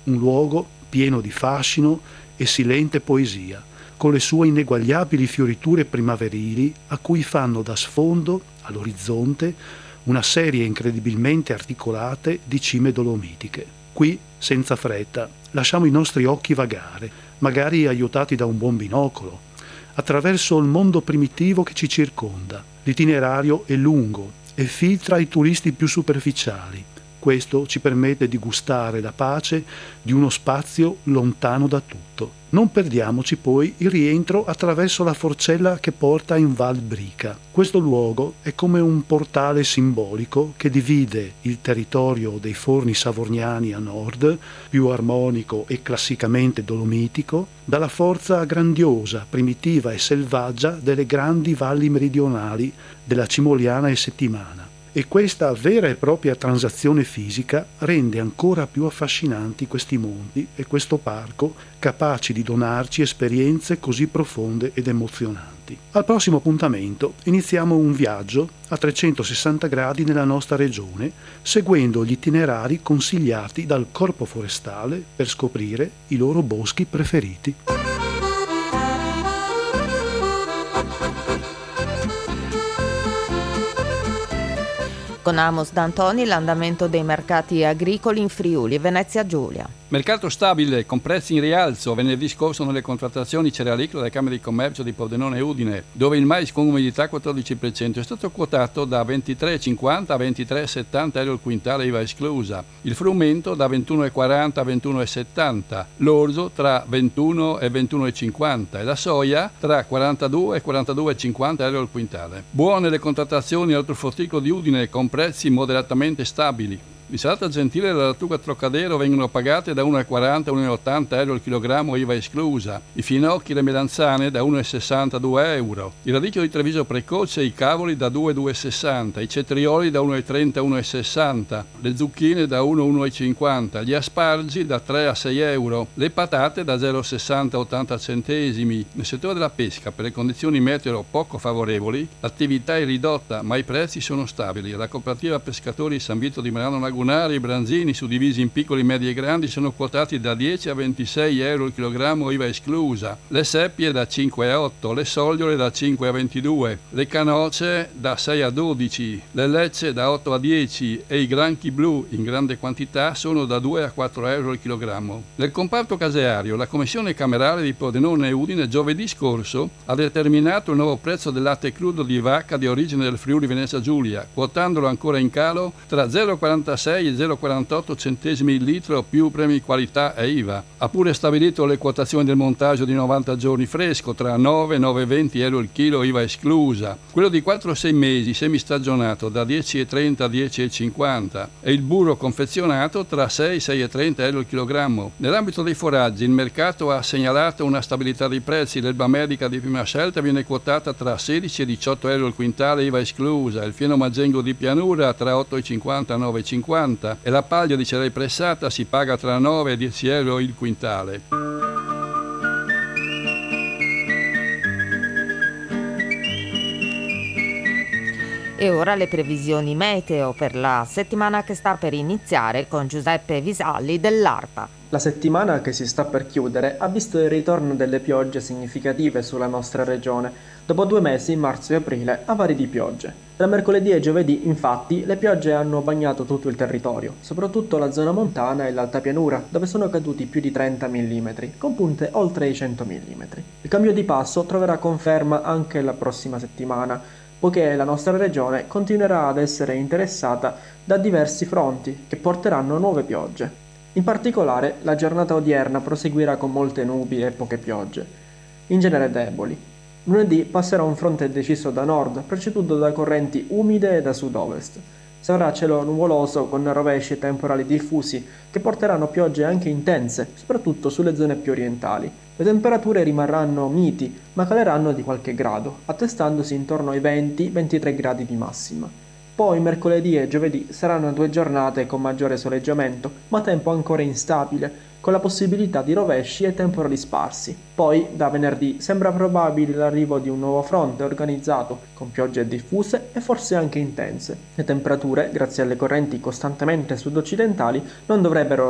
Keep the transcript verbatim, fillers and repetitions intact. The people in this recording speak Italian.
un luogo pieno di fascino e silente poesia, con le sue ineguagliabili fioriture primaverili a cui fanno da sfondo, all'orizzonte, una serie incredibilmente articolate di cime dolomitiche. Qui, senza fretta, lasciamo i nostri occhi vagare, magari aiutati da un buon binocolo, attraverso il mondo primitivo che ci circonda. L'itinerario è lungo e filtra i turisti più superficiali. Questo ci permette di gustare la pace di uno spazio lontano da tutto. Non perdiamoci poi il rientro attraverso la forcella che porta in Val Brica. Questo luogo è come un portale simbolico che divide il territorio dei Forni Savorniani a nord, più armonico e classicamente dolomitico, dalla forza grandiosa, primitiva e selvaggia delle grandi valli meridionali della Cimoliana e Settimana. E questa vera e propria transazione fisica rende ancora più affascinanti questi mondi e questo parco, capaci di donarci esperienze così profonde ed emozionanti. Al prossimo appuntamento iniziamo un viaggio a trecentosessanta gradi nella nostra regione, seguendo gli itinerari consigliati dal Corpo Forestale per scoprire i loro boschi preferiti. Con Amos D'Antoni l'andamento dei mercati agricoli in Friuli e Venezia Giulia. Mercato stabile, con prezzi in rialzo venerdì scorso nelle contrattazioni cerealicole delle Camere di Commercio di Pordenone e Udine, dove il mais con umidità quattordici per cento è stato quotato da ventitré virgola cinquanta a ventitré virgola settanta euro il quintale I V A esclusa, il frumento da ventuno virgola quaranta a ventuno virgola settanta, l'orzo tra ventuno e ventuno virgola cinquanta e la soia tra quarantadue e quarantadue virgola cinquanta euro il quintale. Buone le contrattazioni all'ortofrutticolo di Udine con prezzi moderatamente stabili. L'insalata gentile e la lattuga Trocadero vengono pagate da uno virgola quaranta a uno virgola ottanta euro il chilogrammo I V A esclusa, i finocchi e le melanzane da uno virgola sessanta a due euro, il radicchio di Treviso precoce e i cavoli da due virgola sessanta, i cetrioli da uno virgola trenta a uno virgola sessanta, le zucchine da uno virgola cinquanta, gli aspargi da tre a sei euro, le patate da zero virgola sessanta a ottanta centesimi. Nel settore della pesca, per le condizioni meteo poco favorevoli, l'attività è ridotta ma i prezzi sono stabili. La cooperativa pescatori San Vito di Merano Lagunari e i branzini suddivisi in piccoli, medi e grandi sono quotati da dieci a ventisei euro il chilogrammo I V A esclusa, le seppie da cinque a otto, le sogliole da cinque a ventidue, le canoce da sei a dodici, le lecce da otto a dieci e i granchi blu in grande quantità sono da due a quattro euro il chilogrammo. Nel comparto caseario, la Commissione Camerale di Pordenone e Udine giovedì scorso ha determinato il nuovo prezzo del latte crudo di vacca di origine del Friuli Venezia Giulia, quotandolo ancora in calo tra zero virgola quarantasei e zero virgola quarantotto centesimi il litro più premi qualità e I V A. Ha pure stabilito le quotazioni del montaggio di novanta giorni fresco tra nove e nove virgola venti euro il chilo I V A esclusa, quello di quattro a sei mesi semistagionato da dieci virgola trenta a dieci virgola cinquanta e il burro confezionato tra sei e sei virgola trenta euro il chilogrammo. Nell'ambito dei foraggi il mercato ha segnalato una stabilità dei prezzi, l'erba medica di prima scelta viene quotata tra sedici e diciotto euro il quintale I V A esclusa, il fieno maggengo di pianura tra otto virgola cinquanta e nove virgola cinquanta e la paglia di cereale pressata si paga tra nove e dieci euro il quintale. E ora le previsioni meteo per la settimana che sta per iniziare con Giuseppe Visalli dell'ARPA. La settimana che si sta per chiudere ha visto il ritorno delle piogge significative sulla nostra regione, dopo due mesi, marzo e aprile, avari di piogge. Tra mercoledì e giovedì, infatti, le piogge hanno bagnato tutto il territorio, soprattutto la zona montana e l'alta pianura, dove sono caduti più di trenta millimetri, con punte oltre i cento millimetri. Il cambio di passo troverà conferma anche la prossima settimana, poiché la nostra regione continuerà ad essere interessata da diversi fronti che porteranno nuove piogge. In particolare, la giornata odierna proseguirà con molte nubi e poche piogge, in genere deboli. Lunedì passerà un fronte deciso da nord, preceduto da correnti umide da sud-ovest. Sarà cielo nuvoloso con rovesci e temporali diffusi che porteranno piogge anche intense, soprattutto sulle zone più orientali. Le temperature rimarranno miti, ma caleranno di qualche grado, attestandosi intorno ai venti ventitré gradi di massima. Poi mercoledì e giovedì saranno due giornate con maggiore soleggiamento, ma tempo ancora instabile, con la possibilità di rovesci e temporali sparsi. Poi, da venerdì, sembra probabile l'arrivo di un nuovo fronte organizzato, con piogge diffuse e forse anche intense. Le temperature, grazie alle correnti costantemente sud-occidentali, non dovrebbero